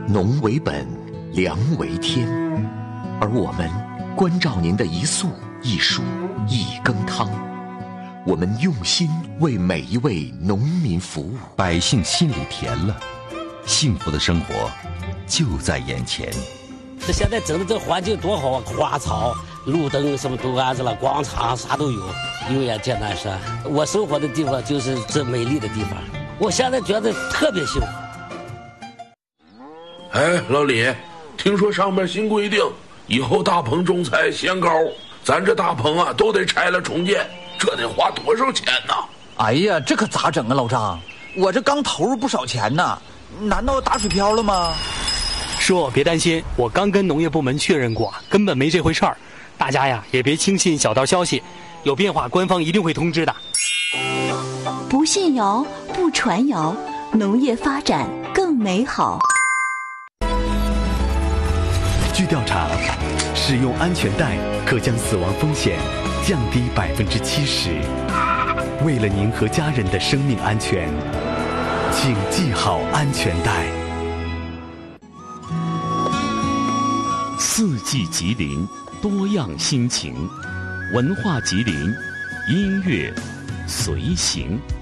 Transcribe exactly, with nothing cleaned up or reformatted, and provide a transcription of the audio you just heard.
农为本，粮为天，而我们关照您的一粟一蔬一羹汤，我们用心为每一位农民服务， 百姓心里甜了，幸福的生活就在眼前。 这现在整的这环境多好啊，花草、路灯什么都安置了，广场啥都有。油盐艰难山，我生活的地方就是这美丽的地方，我现在觉得特别幸福。 哎，老李，听说上面新规定，以后大棚种菜限高，咱这大棚啊都得拆了重建，这得花多少钱呢？ 哎呀，这可咋整啊，老张？我这刚投入不少钱呢，难道打水漂了吗？ 说别担心，我刚跟农业部门确认过，根本没这回事儿。大家呀也别轻信小道消息，有变化官方一定会通知的。 不信谣，不传谣，农业发展更美好。 据调查，使用安全带可将死亡风险降低百分之七十。为了您和家人的生命安全，请系好安全带。 四季吉林，多样心情，文化吉林，音乐随行。